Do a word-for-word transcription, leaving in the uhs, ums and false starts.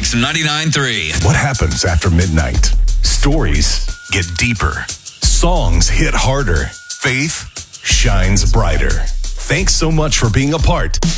Mix ninety-nine point three. What happens after midnight? Stories get deeper. Songs hit harder. Faith shines brighter. Thanks so much for being a part